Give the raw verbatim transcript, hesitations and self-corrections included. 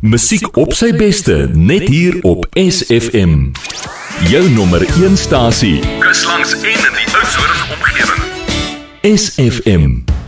Musiek op sy beste, net hier op S F M. Jou nommer een stasie. Kus langs en in die Oudtshoorn omgewing. S F M.